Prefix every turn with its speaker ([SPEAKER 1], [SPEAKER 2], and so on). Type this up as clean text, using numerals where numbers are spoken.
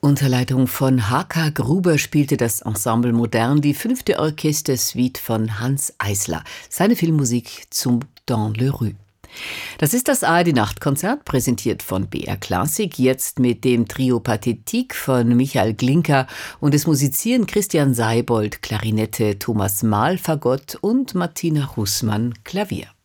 [SPEAKER 1] Unter Leitung von H.K. Gruber spielte das Ensemble Modern die 5. Orchestersuite von Hanns Eisler, seine Filmmusik zum Dans le Rue. Das ist das ARD-Nachtkonzert, präsentiert von BR Classic, jetzt mit dem Trio Pathétique von Michael Glinka, und es musizieren Christian Seibold, Klarinette, Thomas Mahl, Fagott und Martina Rußmann, Klavier.